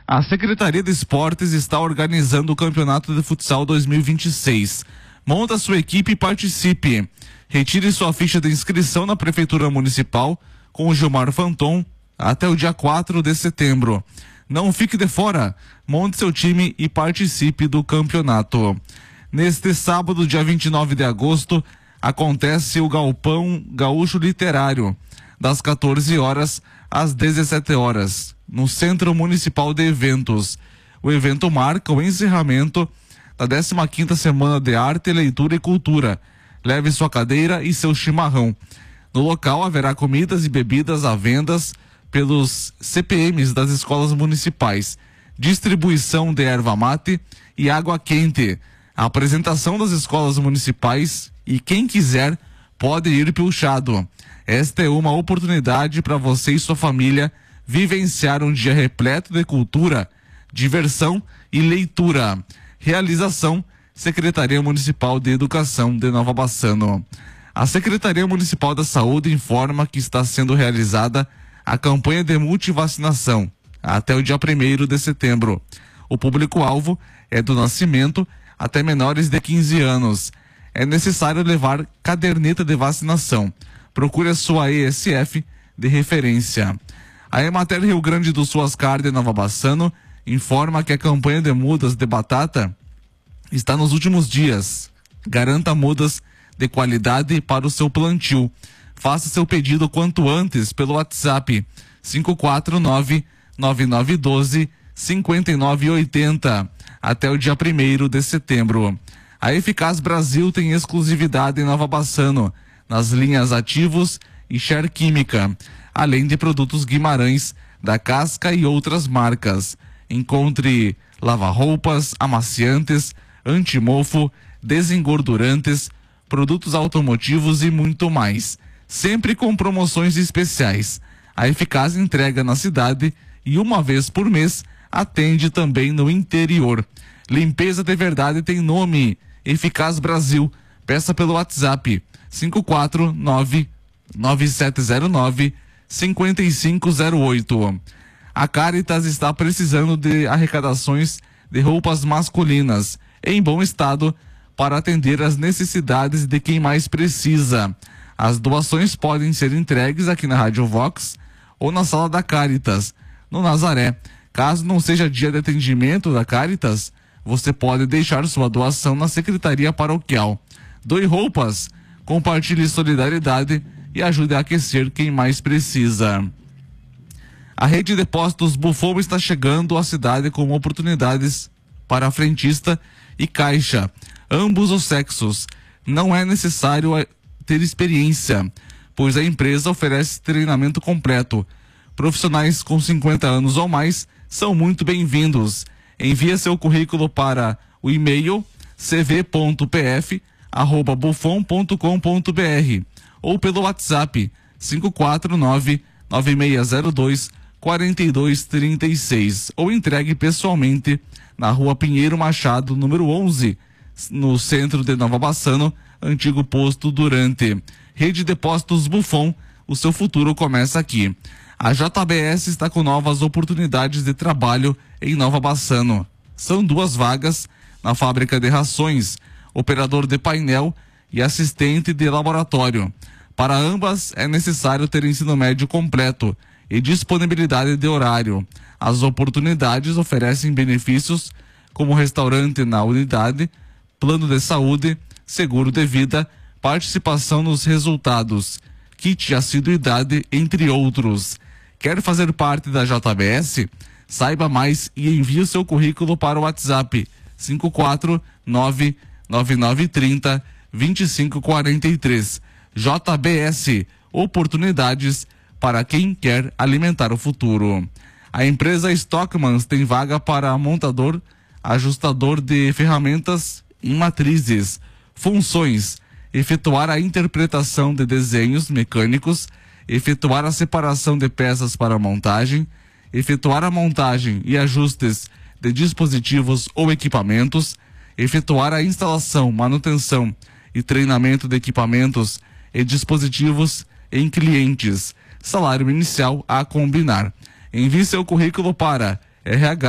A Secretaria de Esportes está organizando o Campeonato de Futsal 2026. Monta sua equipe e participe. Retire sua ficha de inscrição na Prefeitura Municipal com o Gilmar Fanton até o dia 4 de setembro. Não fique de fora. Monte seu time e participe do campeonato. Neste sábado, dia 29 de agosto, acontece o Galpão Gaúcho Literário, das 14 horas às 17 horas, no Centro Municipal de Eventos. O evento marca o encerramento da 15ª Semana de Arte, Leitura e Cultura. Leve sua cadeira e seu chimarrão. No local haverá comidas e bebidas à vendas pelos CPMs das escolas municipais, distribuição de erva mate e água quente, a apresentação das escolas municipais e quem quiser pode ir pilchado. Esta é uma oportunidade para você e sua família vivenciar um dia repleto de cultura, diversão e leitura. Realização: Secretaria Municipal de Educação de Nova Bassano. A Secretaria Municipal da Saúde informa que está sendo realizada a campanha de multivacinação até o dia 1º de setembro. O público-alvo é do nascimento até menores de 15 anos. É necessário levar caderneta de vacinação. Procure a sua ESF de referência. A Emater Rio Grande do Sul Ascar de Nova Bassano informa que a campanha de mudas de batata está nos últimos dias. Garanta mudas de qualidade para o seu plantio. Faça seu pedido quanto antes pelo WhatsApp 549-9912-5980 até o dia 1º de setembro. A Eficaz Brasil tem exclusividade em Nova Bassano nas linhas Ativos e Share Química, além de produtos Guimarães, da Casca e outras marcas. Encontre lava-roupas, amaciantes, antimofo, desengordurantes, produtos automotivos e muito mais. Sempre com promoções especiais. A Eficaz entrega na cidade e uma vez por mês atende também no interior. Limpeza de verdade tem nome: Eficaz Brasil. Peça pelo WhatsApp 549-9709-5508. A Caritas está precisando de arrecadações de roupas masculinas em bom estado para atender às necessidades de quem mais precisa. As doações podem ser entregues aqui na Rádio Vox ou na sala da Caritas, no Nazaré. Caso não seja dia de atendimento da Caritas, você pode deixar sua doação na Secretaria Paroquial. Doe roupas, compartilhe solidariedade e ajude a aquecer quem mais precisa. A rede de postos Buffon está chegando à cidade com oportunidades para frentista e caixa, ambos os sexos. Não é necessário ter experiência, pois a empresa oferece treinamento completo. Profissionais com 50 anos ou mais são muito bem-vindos. Envie seu currículo para o e-mail cv.pf@buffon.com.br ou pelo WhatsApp 549-9602-4236 ou entregue pessoalmente na Rua Pinheiro Machado, número 11, no centro de Nova Bassano, antigo posto Durante. Rede de Postos Buffon, o seu futuro começa aqui. A JBS está com novas oportunidades de trabalho em Nova Bassano. São 2 vagas na fábrica de rações, operador de painel e assistente de laboratório. Para ambas é necessário ter ensino médio completo e disponibilidade de horário. As oportunidades oferecem benefícios como restaurante na unidade, plano de saúde, seguro de vida, participação nos resultados, kit assiduidade, entre outros. Quer fazer parte da JBS? Saiba mais e envie o seu currículo para o WhatsApp 549-9930-2543. JBS, oportunidades para quem quer alimentar o futuro. A empresa Stockmans tem vaga para montador, ajustador de ferramentas em matrizes. Funções: efetuar a interpretação de desenhos mecânicos, efetuar a separação de peças para montagem, efetuar a montagem e ajustes de dispositivos ou equipamentos, efetuar a instalação, manutenção e treinamento de equipamentos e dispositivos em clientes. Salário inicial a combinar. Envie seu currículo para RH